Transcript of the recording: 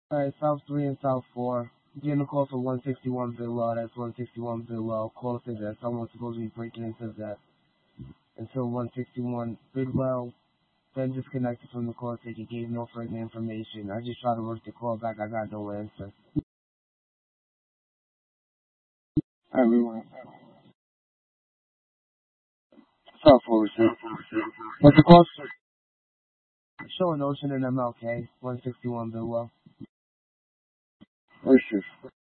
Alright, South 3 and South 4. Getting a call for 161 Bill. That's 161 Bill. Call said that someone's supposed to be breaking into that. Until 161 Bidwell then disconnected from the call, said he gave no further information. I just tried to work the call back. I got no answer. Alright, we want South 4 receipt. What's the call? Showing Ocean and MLK, 161 Bidwell. First shift.